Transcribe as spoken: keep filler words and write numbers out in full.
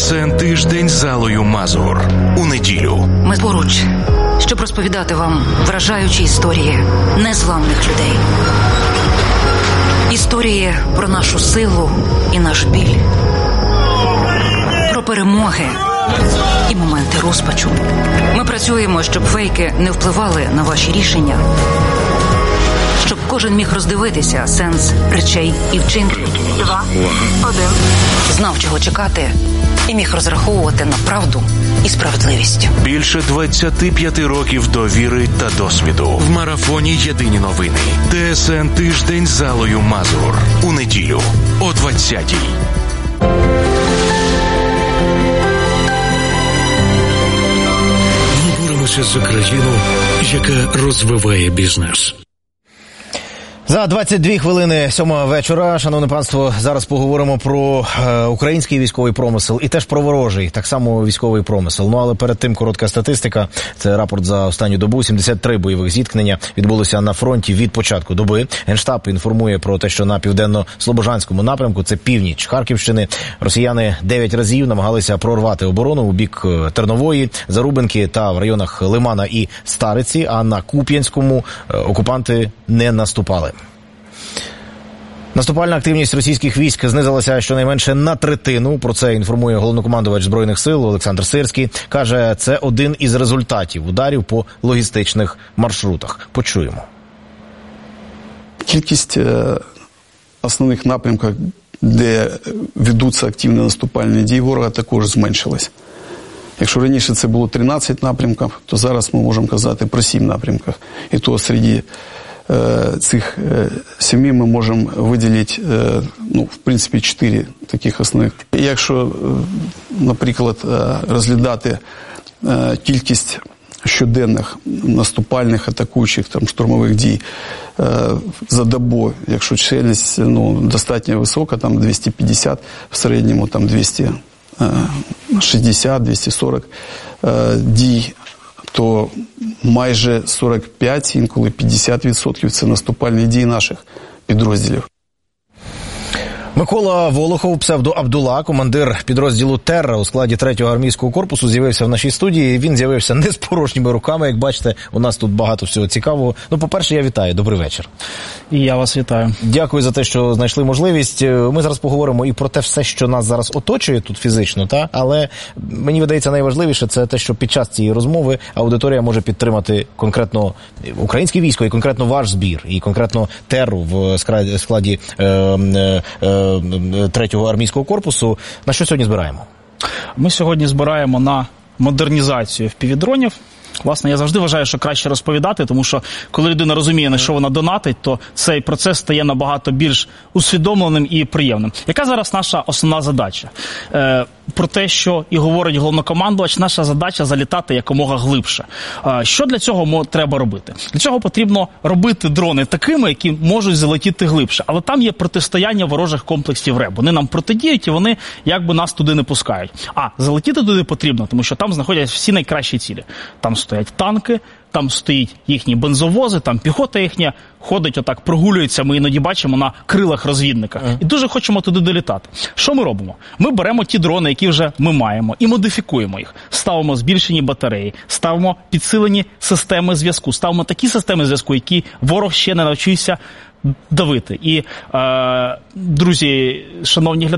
ТСН «Тиждень з Аллою Мазур» у неділю. Ми поруч, щоб розповідати вам вражаючі історії незламних людей. Історії про нашу силу і наш біль. Про перемоги і моменти розпачу. Ми працюємо, щоб фейки не впливали на ваші рішення. Щоб кожен міг роздивитися сенс речей і вчинків. Два, один. Знав, чого чекати, і міг розраховувати на правду і справедливість. Більше двадцяти п'яти років довіри та досвіду. В марафоні «Єдині новини». ТСН «Тиждень з Аллою Мазур» у неділю о двадцятій. Ми боремося за країну, яка розвиває бізнес. За двадцять дві хвилини сьомого вечора, шановне панство, зараз поговоримо про е, український військовий промисел і теж про ворожий, так само військовий промисел. Ну, але перед тим коротка статистика. Це рапорт за останню добу. сімдесят три бойових зіткнення відбулося на фронті від початку доби. Генштаб інформує про те, що на південно-слобожанському напрямку, це північ Харківщини, росіяни дев'ять разів намагалися прорвати оборону у бік Тернової, Зарубинки та в районах Лимана і Стариці, а на Куп'янському е, окупанти не наступали. Наступальна активність російських військ знизилася щонайменше на третину. Про це інформує головнокомандувач Збройних сил Олександр Сирський. Каже, це один із результатів ударів по логістичних маршрутах. Почуємо. Кількість основних напрямків, де ведуться активні наступальні дії ворога, також зменшилась. Якщо раніше це було тринадцять напрямків, то зараз ми можемо казати про сім напрямків. І то серед цих сім'ї ми можемо виділити, ну, в принципі, чотири таких основних. Якщо, наприклад, розглядати кількість щоденних наступальних, атакуючих, там, штурмових дій за добу, якщо чисельність, ну, достатньо висока, там двісті п'ятдесят, в середньому там двісті шістдесят - двісті сорок дій, то майже сорок п'ять, інколи п'ятдесят відсотків – це наступальні дії наших підрозділів. Микола Волохов, псевдо Абдула, командир підрозділу «Терра» у складі третього армійського корпусу, з'явився в нашій студії. Він з'явився не з порожніми руками, як бачите, у нас тут багато всього цікавого. Ну, по-перше, я вітаю, добрий вечір. І я вас вітаю. Дякую за те, що знайшли можливість. Ми зараз поговоримо і про те все, що нас зараз оточує тут фізично, та? Але мені видається найважливіше це те, що під час цієї розмови аудиторія може підтримати конкретно українське військо і конкретно ваш збір, і конкретно «Терру» в складі е, е, третього армійського корпусу. На що сьогодні збираємо? Ми сьогодні збираємо на модернізацію еф пі ві-дронів. Власне, я завжди вважаю, що краще розповідати, тому що коли людина розуміє, на що вона донатить, то цей процес стає набагато більш усвідомленим і приємним. Яка зараз наша основна задача? Е, про те, що і говорить головнокомандувач, наша задача залітати якомога глибше. Е, що для цього треба робити? Для цього потрібно робити дрони такими, які можуть залетіти глибше. Але там є протистояння ворожих комплексів РЕБ. Вони нам протидіють і вони якби нас туди не пускають. А залетіти туди потрібно, тому що там знаходяться всі найкращі цілі. Там стоять танки, там стоять їхні бензовози, там піхота їхня ходить отак, прогулюється, ми іноді бачимо на крилах розвідника. Uh. І дуже хочемо туди долітати. Що ми робимо? Ми беремо ті дрони, які вже ми маємо, і модифікуємо їх. Ставимо збільшені батареї, ставимо підсилені системи зв'язку, ставимо такі системи зв'язку, які ворог ще не навчився давити. І, е, друзі, шановні глядачі,